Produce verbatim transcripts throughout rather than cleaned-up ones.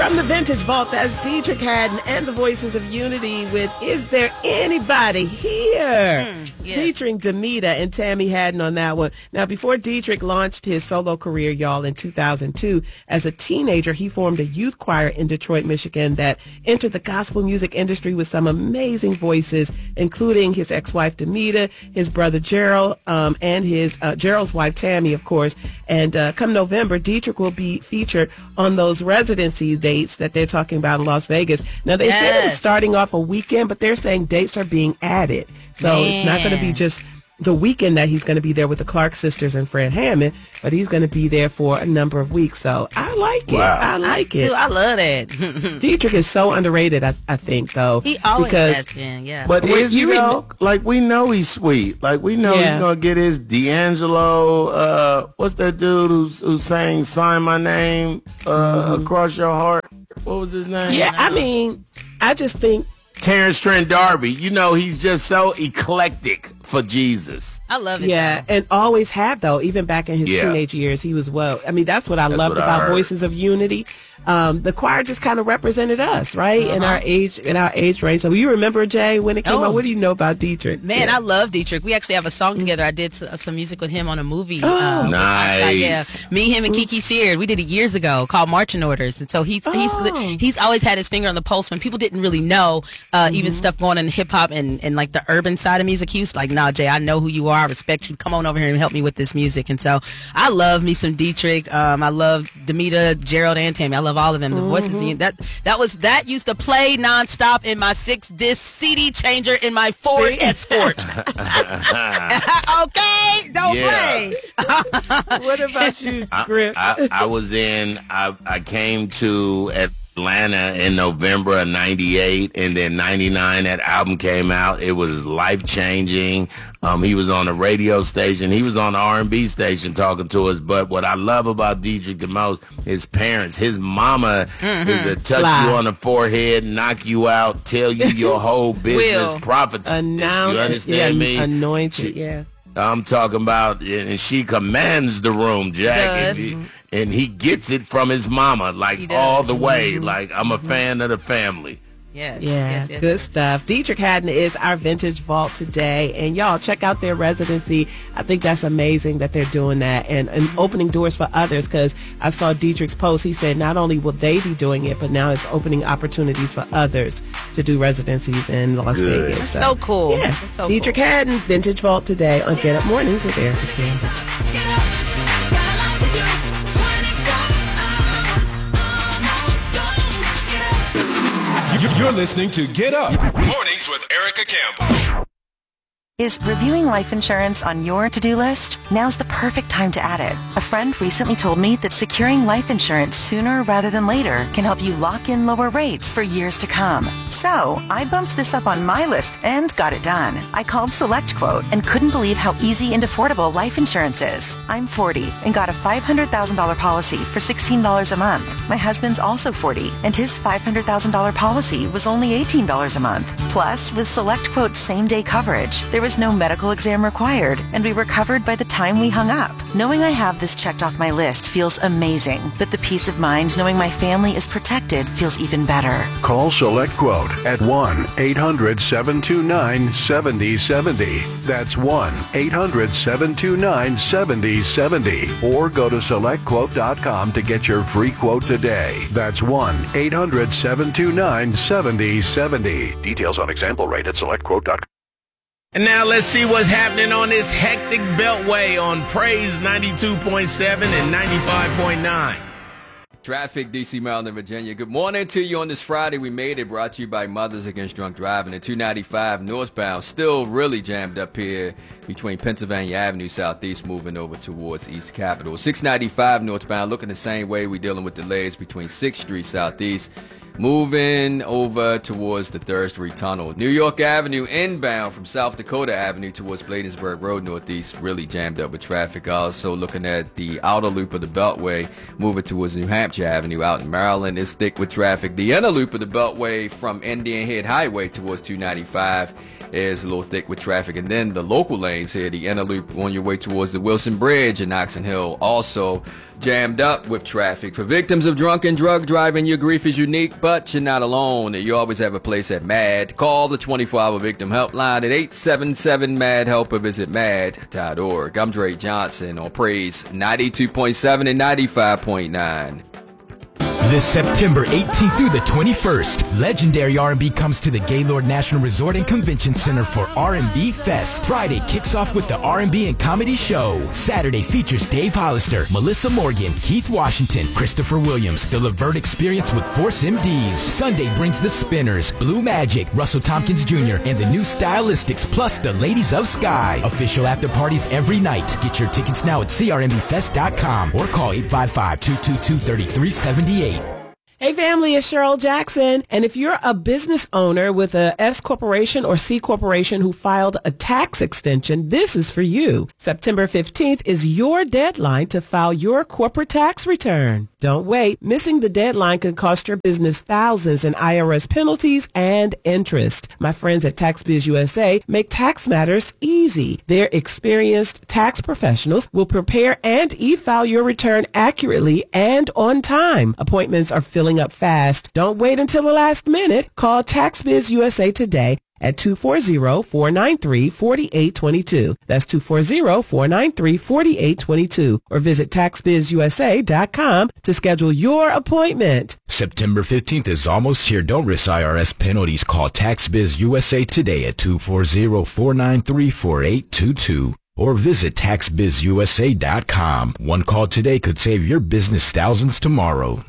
From the Vintage Vault, that's Deitrick Haddon and the Voices of Unity with Is There Anybody Here? Mm, yeah. Featuring Demita and Tammy Haddon on that one. Now, before Deitrick launched his solo career, y'all, in two thousand two, as a teenager, he formed a youth choir in Detroit, Michigan that entered the gospel music industry with some amazing voices, including his ex-wife Demita, his brother Gerald, um, and his uh, Gerald's wife Tammy, of course. And uh, come November, Deitrick will be featured on those residency dates that they're talking about in Las Vegas. Now, they yes. said it was starting off a weekend, but they're saying dates are being added. So Man. it's not going to be just the weekend that he's going to be there with the Clark sisters and Fred Hammond, but he's going to be there for a number of weeks. So I like it. Wow. I like I it. Too. I love that. Deitrick is so underrated, I, I think, though. He always because, has been, yeah. But Well, is he, you though? rem- Like, we know he's sweet. Like, we know Yeah. he's going to get his D'Angelo, uh, what's that dude who's, who sang Sign My Name uh, mm-hmm. Across Your Heart? What was his name? Yeah, I mean, I just think Terrence Trent D'Arby. You know, he's just so eclectic for Jesus. I love it. Yeah, though. and always have, though. Even back in his Yeah. teenage years, he was well. I mean, that's what I That's loved what I about heard. Voices of Unity. Um, the choir just kind of represented us, right? Uh-huh. In our age, in our age range. So you remember, Jay, when it came Oh. out? What do you know about Deitrick? Man, yeah. I love Deitrick. We actually have a song together. I did s- some music with him on a movie. Oh. uh, with- Nice. uh, yeah, me, him, and Kiki shared. We did it years ago called Marching Orders. And so he's Oh. he's he's always had his finger on the pulse when people didn't really know uh, Mm-hmm. even stuff going on in hip hop and, and like the urban side of music. He was like, "Nah, Jay, I know who you are. I respect you. Come on over here and help me with this music." And so I love me some Deitrick. Um, I love Demita, Gerald, and Tammy. I love all of them. The voices. That that was that used to play nonstop in my six disc C D changer in my Ford Escort. Okay, don't Yeah. play. What about you, Griff? I, I, I was in, I, I came to Atlanta in November of ninety-eight, and then ninety-nine, that album came out. It was life-changing. Um, he was on a radio station. He was on the R and B station talking to us. But what I love about Deitrick the most, his parents. His mama Mm-hmm. is a touch Fly. you on the forehead, knock you out, tell you your whole business, Will. prophet. You Announce, understand yeah, me? anointed, She- yeah. I'm talking about, and she commands the room, Jack, and Does. he, and he gets it from his mama, like He does. all the way. Like, I'm a fan of the family. Yes, Yeah, yes, yes, good yes. stuff. Deitrick Haddon is our Vintage Vault today. And y'all, check out their residency. I think that's amazing that they're doing that and, and opening doors for others, because I saw Deitrick's post. He said not only will they be doing it, but now it's opening opportunities for others to do residencies in Las Good. Vegas. That's so cool. Yeah. That's so Deitrick cool. Haddon, Vintage Vault today on Get Up Mornings with Erica Campbell. You're listening to Get Up Mornings with Erica Campbell. Is reviewing life insurance on your to-do list? Now's the perfect time to add it. A friend recently told me that securing life insurance sooner rather than later can help you lock in lower rates for years to come. So I bumped this up on my list and got it done. I called SelectQuote and couldn't believe how easy and affordable life insurance is. I'm forty and got a five hundred thousand dollars policy for sixteen dollars a month. My husband's also forty and his five hundred thousand dollars policy was only eighteen dollars a month. Plus, with SelectQuote's same-day coverage, there was no medical exam required, and we were covered by the time we hung up. Knowing I have this checked off my list feels amazing, but the peace of mind knowing my family is protected feels even better. Call SelectQuote at one eight hundred seven two nine seven zero seven zero. That's one eight hundred seven two nine seven zero seven zero. Or go to select quote dot com to get your free quote today. That's one eight hundred seven two nine seven zero seven zero. Details on example rate at select quote dot com. And now let's see what's happening on this hectic beltway on Praise ninety-two point seven and ninety-five point nine. Traffic, D C, Maryland, Virginia. Good morning to you on this Friday. We made it, brought to you by Mothers Against Drunk Driving. At two ninety-five northbound, still really jammed up here between Pennsylvania Avenue Southeast, moving over towards East Capitol. six ninety-five northbound, looking the same way. We're dealing with delays between sixth Street Southeast, moving over towards the third Street Tunnel. New York Avenue inbound from South Dakota Avenue towards Bladensburg Road Northeast, really jammed up with traffic. Also looking at the outer loop of the Beltway, moving towards New Hampshire Avenue out in Maryland, is thick with traffic. The inner loop of the Beltway from Indian Head Highway towards two ninety-five is a little thick with traffic. And then the local lanes here, the inner loop on your way towards the Wilson Bridge in Oxon Hill, also jammed up with traffic. For victims of drunk and drug driving, your grief is unique, but you're not alone. You always have a place at MAD. Call the twenty-four hour victim helpline at eight seven seven MAD help or visit mad dot org. I'm Dre Johnson on Praise ninety-two point seven and ninety-five point nine. This September eighteenth through the twenty-first, legendary R and B comes to the Gaylord National Resort and Convention Center for R and B Fest. Friday kicks off with the R and B and Comedy Show. Saturday features Dave Hollister, Melissa Morgan, Keith Washington, Christopher Williams, The Levert Experience with Force M Ds. Sunday brings the Spinners, Blue Magic, Russell Tompkins Junior, and the New Stylistics, plus the Ladies of Sky. Official after parties every night. Get your tickets now at c r m b fest dot com or call eight five five, two two two, three three seven eight. Hey family, it's Cheryl Jackson. And if you're a business owner with a S corporation or C corporation who filed a tax extension, this is for you. September fifteenth is your deadline to file your corporate tax return. Don't wait. Missing the deadline could cost your business thousands in I R S penalties and interest. My friends at TaxBiz U S A make tax matters easy. Their experienced tax professionals will prepare and e-file your return accurately and on time. Appointments are filling up fast. Don't wait until the last minute. Call TaxBiz U S A today at two four zero, four nine three, four eight two two. That's two four zero, four nine three, four eight two two. Or visit tax biz u s a dot com to schedule your appointment. September fifteenth is almost here. Don't risk I R S penalties. Call TaxBiz U S A today at two four zero, four nine three, four eight two two. Or visit tax biz u s a dot com. One call today could save your business thousands tomorrow.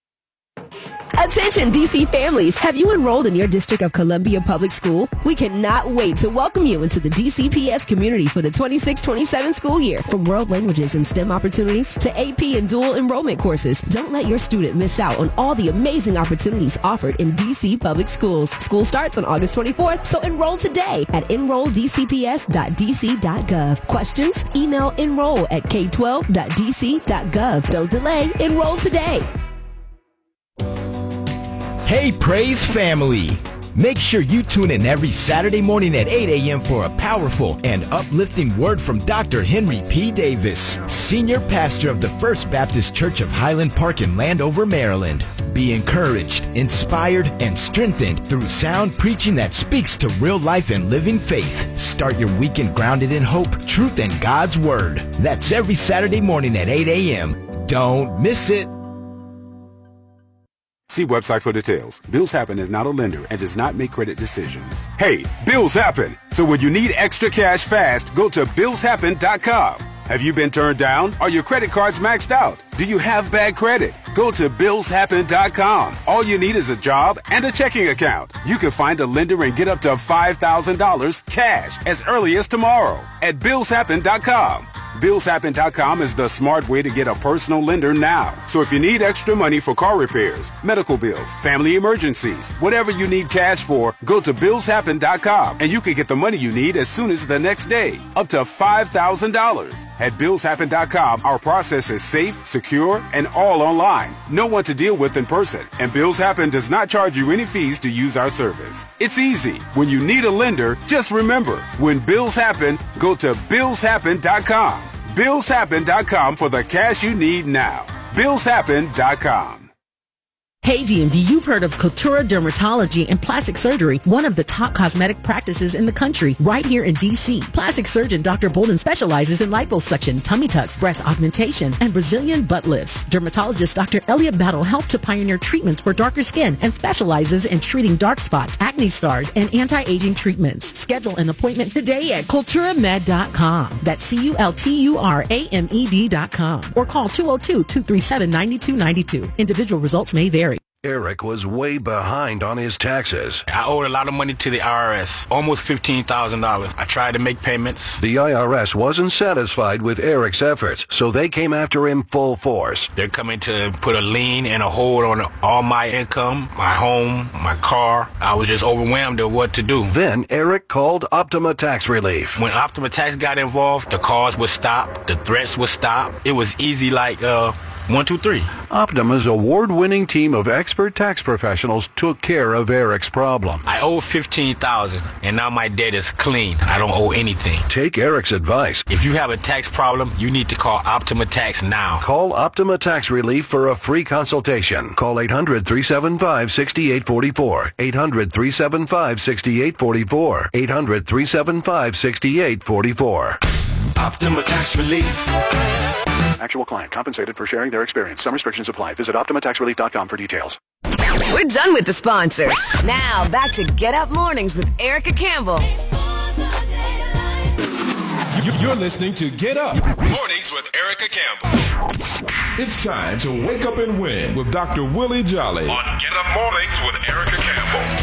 Attention D C families, have you enrolled in your District of Columbia Public School? We cannot wait to welcome you into the D C P S community for the twenty-six twenty-seven school year. From world languages and STEM opportunities to A P and dual enrollment courses, don't let your student miss out on all the amazing opportunities offered in D C Public Schools. School starts on August twenty-fourth, so enroll today at enroll d c p s dot d c dot gov. Questions? Email enroll at k twelve dot d c dot gov. Don't delay. Enroll today. Hey, Praise family! Make sure you tune in every Saturday morning at eight a.m. for a powerful and uplifting word from Doctor Henry P. Davis, Senior Pastor of the First Baptist Church of Highland Park in Landover, Maryland. Be encouraged, inspired, and strengthened through sound preaching that speaks to real life and living faith. Start your weekend grounded in hope, truth, and God's Word. That's every Saturday morning at eight a.m. Don't miss it. See website for details. Bills Happen is not a lender and does not make credit decisions. Hey, bills happen! So when you need extra cash fast, go to bills happen dot com. Have you been turned down? Are your credit cards maxed out? Do you have bad credit? Go to bills happen dot com. All you need is a job and a checking account. You can find a lender and get up to five thousand dollars cash as early as tomorrow at bills happen dot com. bills happen dot com is the smart way to get a personal lender now. So if you need extra money for car repairs, medical bills, family emergencies, whatever you need cash for, go to bills happen dot com and you can get the money you need as soon as the next day, up to five thousand dollars. At bills happen dot com, our process is safe, secure, and all online. No one to deal with in person, and Bills Happen does not charge you any fees to use our service. It's easy. When you need a lender, just remember, when bills happen, go to bills happen dot com. bills happen dot com for the cash you need now. bills happen dot com. Hey D M V, you've heard of Cultura Dermatology and Plastic Surgery, one of the top cosmetic practices in the country, right here in D C. Plastic surgeon Doctor Bolden specializes in liposuction, tummy tucks, breast augmentation, and Brazilian butt lifts. Dermatologist Doctor Elliot Battle helped to pioneer treatments for darker skin and specializes in treating dark spots, acne scars, and anti-aging treatments. Schedule an appointment today at cultura med dot com. That's C U L T U R A M E D dot com. Or call two oh two, two three seven, nine two nine two. Individual results may vary. Eric was way behind on his taxes. I owed a lot of money to the I R S, almost fifteen thousand dollars. I tried to make payments. The I R S wasn't satisfied with Eric's efforts, so they came after him full force. They're coming to put a lien and a hold on all my income, my home, my car. I was just overwhelmed at what to do. Then Eric called Optima Tax Relief. When Optima Tax got involved, the calls would stop, the threats would stop. It was easy like, uh... One, two, three. Optima's award-winning team of expert tax professionals took care of Eric's problem. I owe fifteen thousand dollars, and now my debt is clean. I don't owe anything. Take Eric's advice. If you have a tax problem, you need to call Optima Tax now. Call Optima Tax Relief for a free consultation. Call eight hundred, three seven five, six eight four four. eight hundred, three seven five, six eight four four. eight hundred, three seven five, six eight four four. Optima Tax Relief. Actual client compensated for sharing their experience. Some restrictions apply. Visit Optima Tax Relief dot com for details. We're done with the sponsors. Now, back to Get Up Mornings with Erica Campbell. You're listening to Get Up Mornings with Erica Campbell. It's time to wake up and win with Doctor Willie Jolly on Get Up Mornings with Erica Campbell.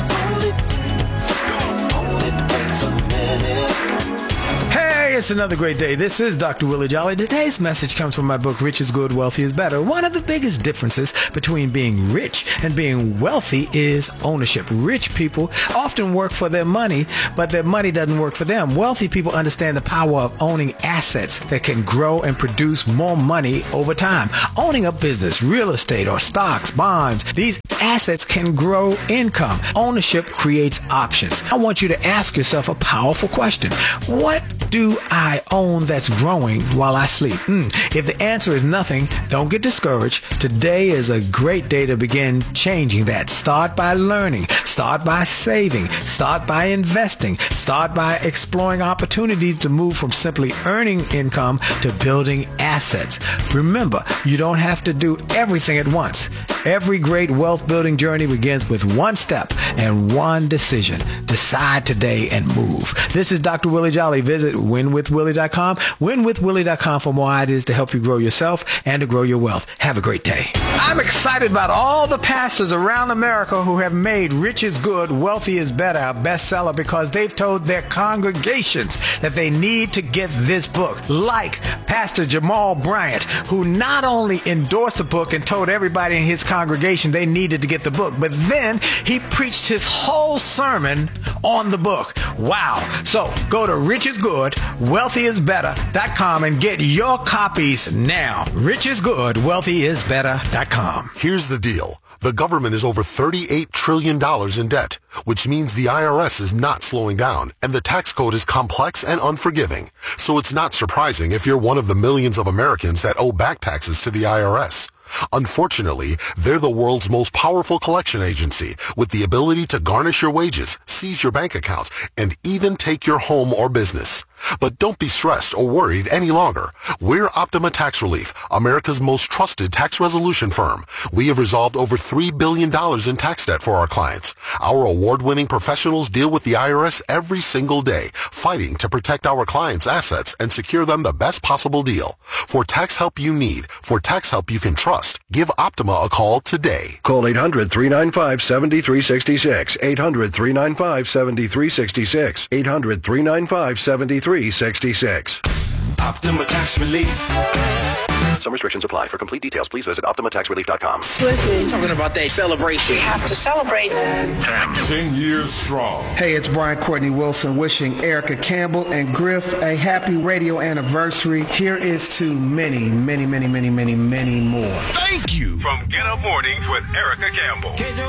Hey, it's another great day. This is Doctor Willie Jolly. Today's message comes from my book, Rich is Good, Wealthy is Better. One of the biggest differences between being rich and being wealthy is ownership. Rich people often work for their money, but their money doesn't work for them. Wealthy people understand the power of owning assets that can grow and produce more money over time. Owning a business, real estate, or stocks, bonds, these assets can grow income. Ownership creates options. I want you to ask yourself a powerful question. What do I own that's growing while I sleep? Mm. If the answer is nothing, don't get discouraged. Today is a great day to begin changing that. Start by learning. Start by saving. Start by investing. Start by exploring opportunities to move from simply earning income to building assets. Remember, you don't have to do everything at once. Every great wealth building journey begins with one step and one decision. Decide today and move. This is Doctor Willie Jolly. Visit win with willie dot com. win with willie dot com for more ideas to help you grow yourself and to grow your wealth. Have a great day. I'm excited about all the pastors around America who have made Rich is Good, Wealthy is Better a bestseller because they've told their congregations that they need to get this book. Like Pastor Jamal Bryant, who not only endorsed the book and told everybody in his congregation they needed to get the book, but then he preached his whole sermon on the book. Wow. So go to rich is good, wealthy is better dot com and get your copies now. rich is good, wealthy is better dot com. Here's the deal. The government is over thirty-eight trillion dollars in debt, which means the I R S is not slowing down, and the tax code is complex and unforgiving. So it's not surprising if you're one of the millions of Americans that owe back taxes to the I R S. Unfortunately, they're the world's most powerful collection agency with the ability to garnish your wages, seize your bank accounts, and even take your home or business. But don't be stressed or worried any longer. We're Optima Tax Relief, America's most trusted tax resolution firm. We have resolved over three billion dollars in tax debt for our clients. Our award-winning professionals deal with the I R S every single day, fighting to protect our clients' assets and secure them the best possible deal. For tax help you need, for tax help you can trust, give Optima a call today. Call eight hundred, three nine five, seven three six six. eight hundred, three nine five, seven three six six. eight hundred, three nine five, seven three six six. Optima Tax Relief. Some restrictions apply. For complete details, please visit Optima Tax Relief dot com. Listen, talking about that celebration. We have to celebrate. Ten years strong. Hey, it's Brian Courtney Wilson wishing Erica Campbell and Griff a happy radio anniversary. Here is to many, many, many, many, many, many more. Thank you. From Get Up Mornings with Erica Campbell.